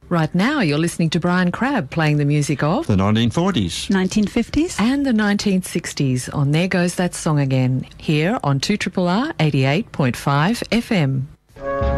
Right now you're listening to Brian Crabb playing the music of the 1940s, 1950s and the 1960s on There Goes That Song Again, here on 2RRR 88.5 FM.